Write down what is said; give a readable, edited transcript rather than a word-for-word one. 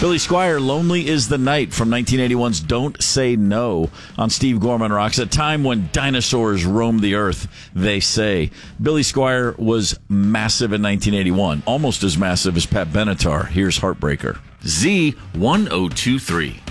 Billy Squier, Lonely is the Night from 1981's Don't Say No on Steve Gorman Rocks. A time when dinosaurs roamed the earth, they say. Billy Squier was massive in 1981, almost as massive as Pat Benatar. Here's Heartbreaker. Z1023.